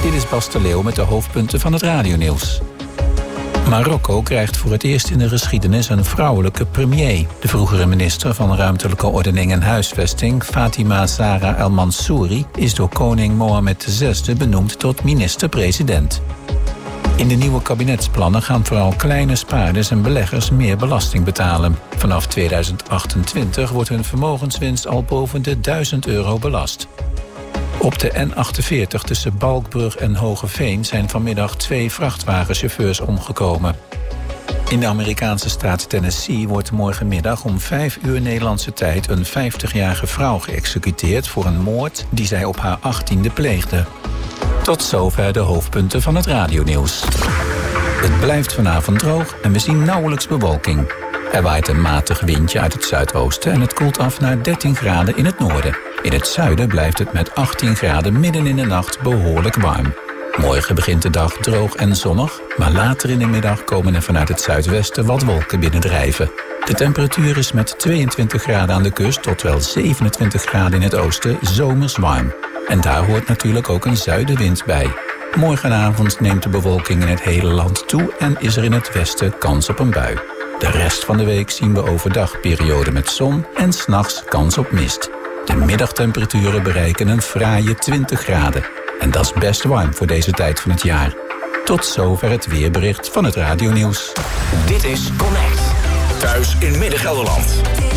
Dit is Bas de Leeuw met de hoofdpunten van het radionieuws. Marokko krijgt voor het eerst in de geschiedenis een vrouwelijke premier. De vroegere minister van Ruimtelijke Ordening en Huisvesting, Fatima Zahra El Mansouri, is door koning Mohammed VI benoemd tot minister-president. In de nieuwe kabinetsplannen gaan vooral kleine spaarders en beleggers meer belasting betalen. Vanaf 2028 wordt hun vermogenswinst al boven de €1000 belast. Op de N48 tussen Balkbrug en Hogeveen zijn vanmiddag 2 vrachtwagenchauffeurs omgekomen. In de Amerikaanse staat Tennessee wordt morgenmiddag om 5 uur Nederlandse tijd een 50-jarige vrouw geëxecuteerd voor een moord die zij op haar 18e pleegde. Tot zover de hoofdpunten van het radionieuws. Het blijft vanavond droog en we zien nauwelijks bewolking. Er waait een matig windje uit het zuidoosten en het koelt af naar 13 graden in het noorden. In het zuiden blijft het met 18 graden midden in de nacht behoorlijk warm. Morgen begint de dag droog en zonnig, maar later in de middag komen er vanuit het zuidwesten wat wolken binnendrijven. De temperatuur is met 22 graden aan de kust tot wel 27 graden in het oosten zomers warm. En daar hoort natuurlijk ook een zuidenwind bij. Morgenavond neemt de bewolking in het hele land toe en is er in het westen kans op een bui. De rest van de week zien we overdag perioden met zon en 's nachts kans op mist. De middagtemperaturen bereiken een fraaie 20 graden. En dat is best warm voor deze tijd van het jaar. Tot zover het weerbericht van het radionieuws. Dit is Connect. Thuis in Midden-Gelderland.